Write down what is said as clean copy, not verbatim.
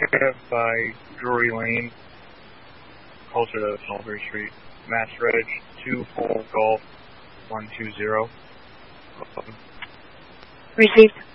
area by Drury Lane, closer to Salisbury Street. Mass Reg 2 Full Golf 120. Received.